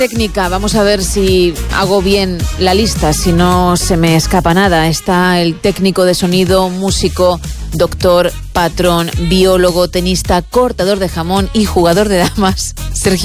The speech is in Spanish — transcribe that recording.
Técnica, vamos a ver si hago bien la lista, si no se me escapa nada. Está el técnico de sonido, músico, doctor, patrón, biólogo, tenista, cortador de jamón y jugador de damas, Sergio